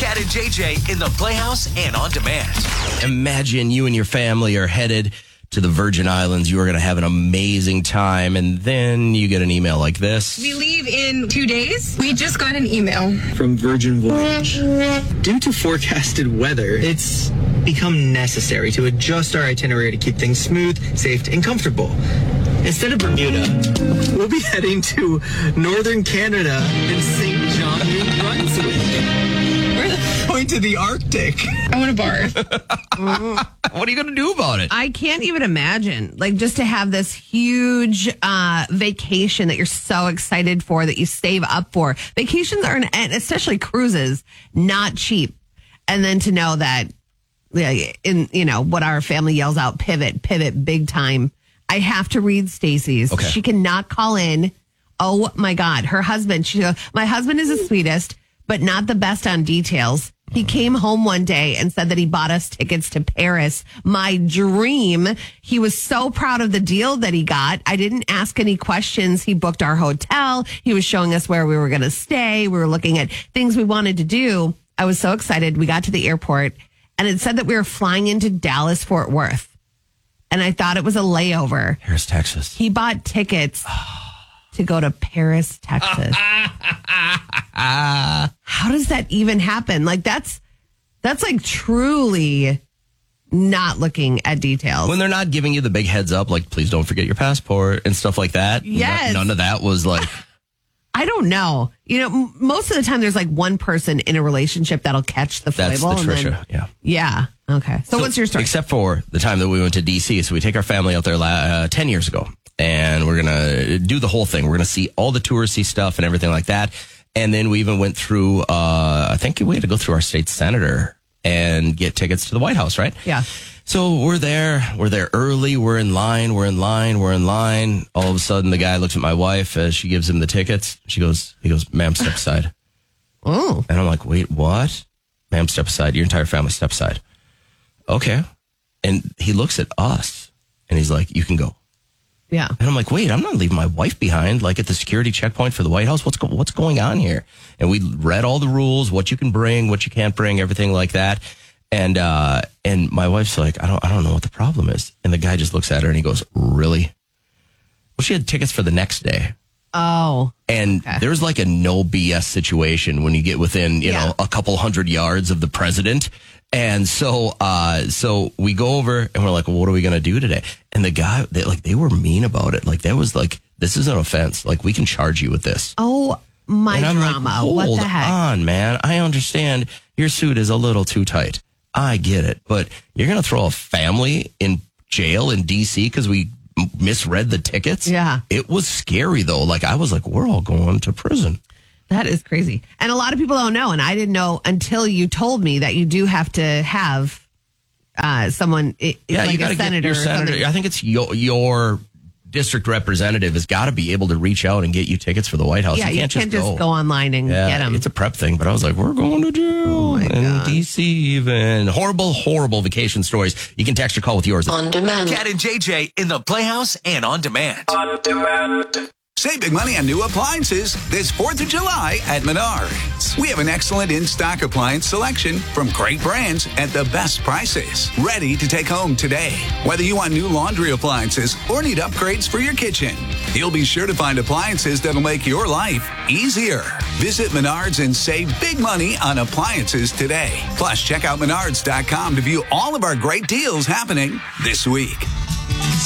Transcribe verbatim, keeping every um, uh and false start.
Cat and J J in the Playhouse and on demand. Imagine you and your family are headed to the Virgin Islands. You are going to have an amazing time, and then you get an email like this. We leave in two days. We just got an email from Virgin Voyage. Due to forecasted weather, it's become necessary to adjust our itinerary to keep things smooth, safe, and comfortable. Instead of Bermuda, we'll be heading to northern Canada and Saint John, New Brunswick. Going to the Arctic. I want a barf. What are you going to do about it? I can't even imagine, like, just to have this huge uh, vacation that you're so excited for, that you save up for. Vacations are, and especially cruises, not cheap. And then to know that, in you know what our family yells out, pivot, pivot, big time. I have to read Stacy's. Okay. She cannot call in. Oh my God, her husband. She goes, my husband is the sweetest, but not the best on details. He came home one day and said that he bought us tickets to Paris. My dream. He was so proud of the deal that he got. I didn't ask any questions. He booked our hotel. He was showing us where we were going to stay. We were looking at things we wanted to do. I was so excited. We got to the airport and it said that we were flying into Dallas, Fort Worth. And I thought it was a layover. Here's Texas. He bought tickets to go to Paris, Texas. How does that even happen? Like, that's that's like truly not looking at details. When they're not giving you the big heads up, like, please don't forget your passport and stuff like that. Yes. No, none of that was like... I don't know. You know, m- most of the time there's like one person in a relationship that'll catch the That's the foible. Trisha, and then, yeah. Yeah. Okay. So, so what's your story? Except for the time that we went to D C. So we take our family out there uh, ten years ago. And we're going to do the whole thing. We're going to see all the touristy stuff and everything like that. And then we even went through, uh, I think we had to go through our state senator and get tickets to the White House, right? Yeah. So we're there. We're there early. We're in line. We're in line. We're in line. All of a sudden, the guy looks at my wife as she gives him the tickets. She goes, he goes, ma'am, step aside. Oh. And I'm like, wait, what? Ma'am, step aside. Your entire family, step aside. Okay. And he looks at us and he's like, you can go. Yeah. And I'm like, wait, I'm not leaving my wife behind, like at the security checkpoint for the White House. What's go- what's going on here? And we read all the rules, what you can bring, what you can't bring, everything like that. And uh, and my wife's like, I don't I don't know what the problem is. And the guy just looks at her and he goes, really? Well, she had tickets for the next day. Oh. And okay. There's like a no B S situation when you get within, you yeah. know, a couple hundred yards of the president. And so, uh, so we go over and we're like, well, what are we going to do today? And the guy, they, like, they were mean about it. Like, that was like, this is an offense. Like, we can charge you with this. Oh, my and I'm drama. like, hold what the heck? on, man. I understand your suit is a little too tight. I get it. But you're going to throw a family in jail in D C because we misread the tickets? Yeah. It was scary, though. Like, I was like, we're all going to prison. That is crazy. And a lot of people don't know. And I didn't know until you told me that you do have to have uh, someone, it, yeah, like you a get senator. your or senator. something. I think it's your, your district representative has got to be able to reach out and get you tickets for the White House. Yeah, you can't, you can't just, just go. go online and yeah, get them. It's a prep thing. But I was like, we're going to jail Oh my in God. D C even. Horrible, horrible vacation stories. You can text or call with yours. On demand. Cat and J J in the Playhouse and on demand. On demand. Save big money on new appliances this fourth of July at Menards. We have an excellent in-stock appliance selection from great brands at the best prices. Ready to take home today. Whether you want new laundry appliances or need upgrades for your kitchen, you'll be sure to find appliances that'll make your life easier. Visit Menards and save big money on appliances today. Plus, check out menards dot com to view all of our great deals happening this week.